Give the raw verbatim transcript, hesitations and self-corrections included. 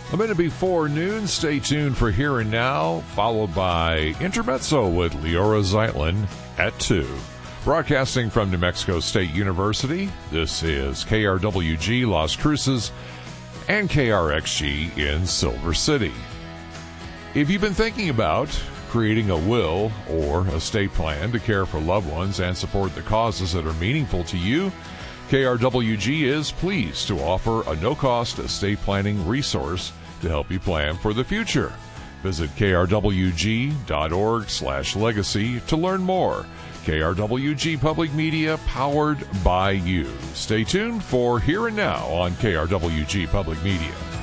A minute before noon, stay tuned for Here and Now, followed by Intermezzo with Leora Zeitlin at two. Broadcasting from New Mexico State University, this is K R W G Las Cruces and K R X G in Silver City. If you've been thinking about creating a will or estate plan to care for loved ones and support the causes that are meaningful to you, K R W G is pleased to offer a no-cost estate planning resource to help you plan for the future. Visit K R W G dot org slash legacy to learn more. K R W G Public Media, powered by you. Stay tuned for Here and Now on K R W G Public Media.